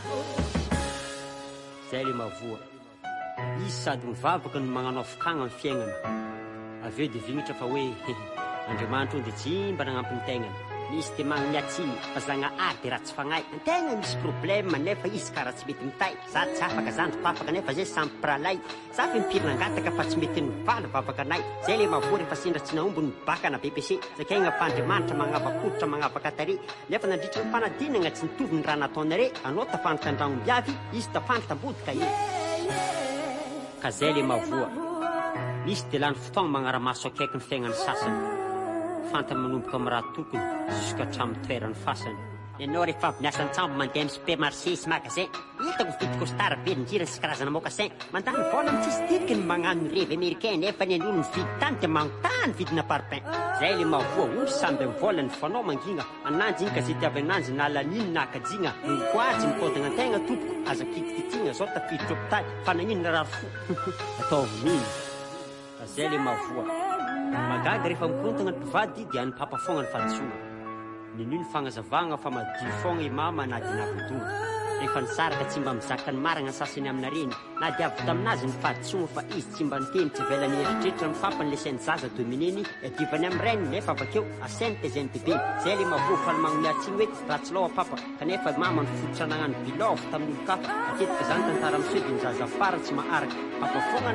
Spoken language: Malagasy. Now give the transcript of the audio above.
zay le mavoa izy sady mivavaka no magnano afokagna amin'ny fiainana aveo dia vignitra fa hoe Andriamanitra dia jimba nagnampy ny tegnany misy dia magnomiatsiny fa Zagnahary raha tsy fagnahy an-tegna misy problème nefa izy karaha tsy mety mitay za tsy afaka zany tsy afaka nefa zay sampy pralay za fa mipirina angataka fa tsy mety nivaly vavaka anay zay le mavoa rehefa sendra tsy naomby ny bakana BPC zakaigna fa Andriamanitra magnavakoditra magnavaka tare nefa nandritra ny fanadinana tsy nitovy ny raha nataonare anao tafandrika an-dragnom-biavy izy tafandry tambodika iny ka zay le mavoa misy dia lany fotoagna magnaramaso akaiky ny fiaignany sasany fantany manomboka amin'ny raha tokony jusqu'à hatramin'ny toerany fasany ianao rehefa avy miasa an-tsambo mandeha amin'ny supermarché sy magasin hitako vidy costard be nirany sy karazana mocassin mandany vola mitsisy tiky ny magnano revy américain nefa ny an'olo mividy tany dia manontany vidina parpaing zay le mavoa olo samby amin'ny volany fanao mangina ananjy iny ka zay tiavy ananjy na laniny na akajigna nogoazy mikodagna an-tegna tompoko aza kitikitigna zao tafiditra hôpitaly fa nagnino raha fo ataovy ka zay le mavoa magaga rehefa mikontagna ny mpivady dia ny papa fogna ny fahantsoana ninino fagnazavagna fa madio fogna i mama na dia navodona rehefa nisaraka tsy mba mizaka ny maragna ny sasany aminareny na dia avy taminazy ny fahantsoana fa izy tsy mba niteny tsy velany eritreritra ny fampany le sainy zaza domineny adivany amin'ny rainy nefa avakeo asainy tezany bebe zay le mavoa fa ny magnomiatsiny hoe raha tsy lao papa kanefa mama ny fototra nagnano bilao tamin'olo kafa matetika zany tantara miseho dia ny zaza farany tsy maharaka papa fogna